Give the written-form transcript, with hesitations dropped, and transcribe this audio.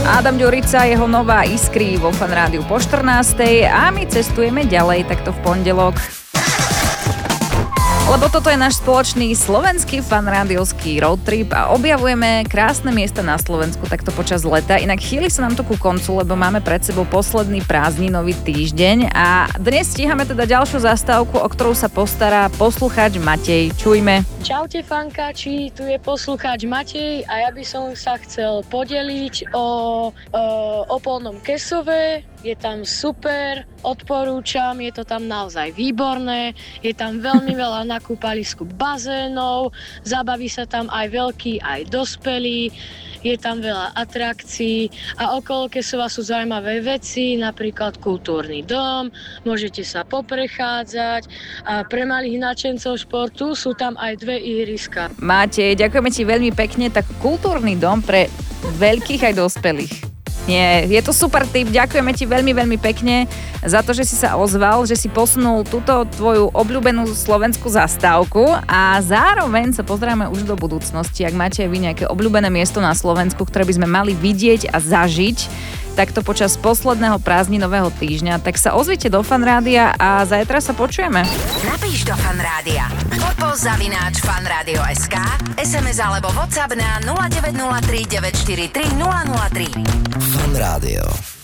Adam Ďurica, jeho nová Iskry vo Fan Rádiu po 14. A my cestujeme ďalej takto v pondelok. Lebo toto je náš spoločný slovenský fanrádiovský road trip a objavujeme krásne miesta na Slovensku takto počas leta. Inak chýli sa nám to ku koncu, lebo máme pred sebou posledný prázdninový týždeň a dnes stíhame teda ďalšiu zastávku, o ktorú sa postará poslucháč Matej. Čujme. Čaute fankáči, tu je poslucháč Matej a ja by som sa chcel podeliť o Polnom Kesove. Je tam super, odporúčam, je to tam naozaj výborné, je tam veľmi veľa na kúpalisku bazénov, zabaví sa tam aj veľkí, aj dospelí, je tam veľa atrakcií a okolo Kesova sú zaujímavé veci, napríklad kultúrny dom, môžete sa poprechádzať a pre malých nadšencov športu sú tam aj 2 ihriska. Matej, ďakujeme ti veľmi pekne, tak kultúrny dom pre veľkých aj dospelých. Nie, je to super tip, ďakujeme ti veľmi, veľmi pekne za to, že si sa ozval, že si posunul túto tvoju obľúbenú slovenskú zastávku a zároveň sa pozrieme už do budúcnosti, ak máte vy nejaké obľúbené miesto na Slovensku, ktoré by sme mali vidieť a zažiť takto počas posledného prázdninového týždňa, tak sa ozvite do Fan Rádia a zajtra sa počujeme. Napíš do Fan Rádia @fanradio.sk, SMS alebo WhatsApp na 0903 943 003. Fan Rádio.